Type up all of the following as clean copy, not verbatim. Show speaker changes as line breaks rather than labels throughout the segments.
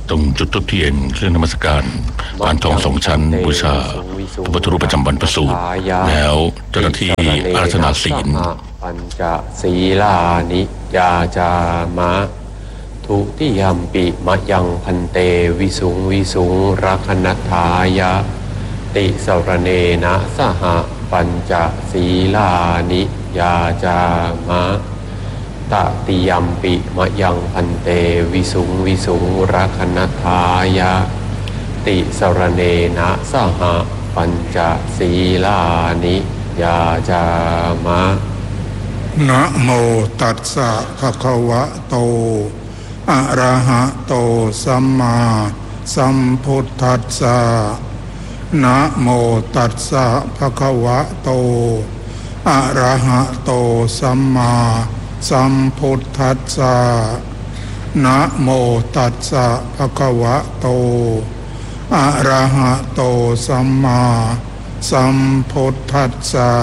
ตรงจุดธูปเทียนเครื่องนมัสการพานทองสองชั้นบูชาพระพุทธรูปประจำวันประสูติแล้วเจ้าหน้าที่อาราธนาศีล
ปัญจศีลานิยาจามะทุติยัมปิมะยังพันเตวิสุงวิสุงรักนัฏฐายะติสรเนนะสหปัญจศีลานิยาจามะตติยัมปิมะยังพันเตวิสุงวิสุงรักนัฏฐายะติสรเนนะสหปัญจศีลานิยาจามะ
นะโมตัสสะภะคะวะโตอะระหะโตสัมมาสัมพุทธัสสะนะโมตัสสะภะคะวะโตอะระหะโตสัมมาสัมพุทธัสสะนะโมตัสสะภะคะวะโตอะระหะโตสัมมาสัมพุทธัสสะ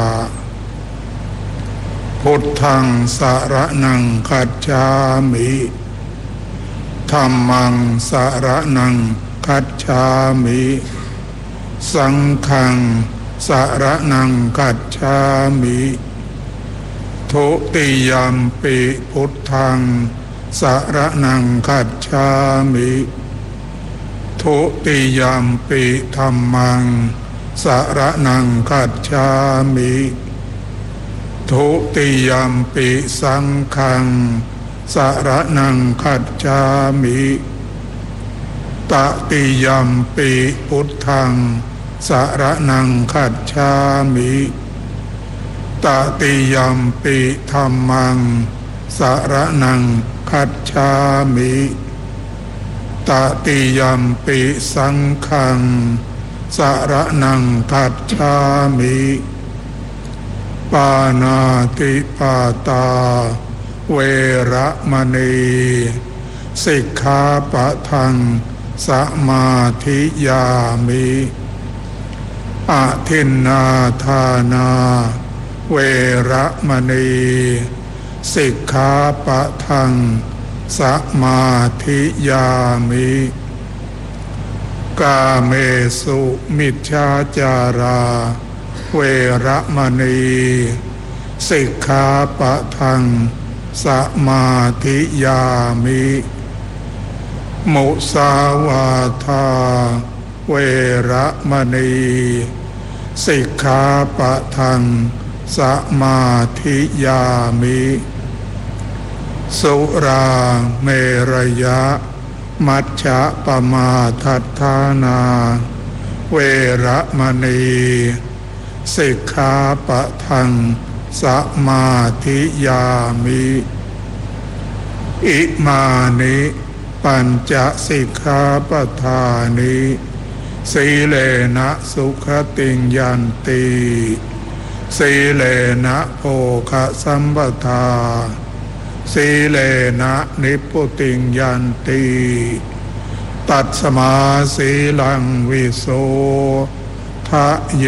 พุทธังสรณังคัจฉามิธัมมังสรณังคัจฉามิสังฆังสรณังคัจฉามิทุติยัมปิพุทธังสรณังคัจฉามิทุติยัมปิธัมมังสรณังคัจฉามิทุติยัมปิสังฆังสรณังคัจฉามิตติยัมปิพุทธังสรณังคัจฉามิตติยัมปิธัมมังสรณังคัจฉามิตติยัมปิสังฆังสรณังคัจฉามิปานาติปาตาเวระมณีสิกขาปะทังสมาธิยามิอะทินนาทานาเวระมณีสิกขาปะทังสมาธิยามิกาเมสุมิจฉาจาราเวระมณีสิกขาปะทังสมาธิยามิมุสาวาทาเวระมณีสิกขาปะทังสมาธิยามิสุราเมรยะมัชฌะปมาทัฏฐานาเวระมณีสิกขาปะทังสมาธิยามิอิมานิปัญจสิกขาปทานิสีเลนะสุขติงยันติสีเลนะโภคสัมปทาสีเลนะนิพพุติงยันติตัสมาสีลังวิโสทะเย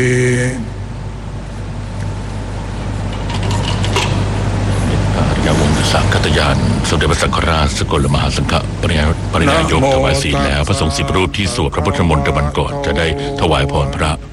สังฆทาน สมเด็จพระสังฆราชสกลมหาสังฆปรินายกถวายศีลแล้วพระสงฆ์10 รูปที่สวดพระพุทธมนต์วันก่อนจะได้ถวายพรพระ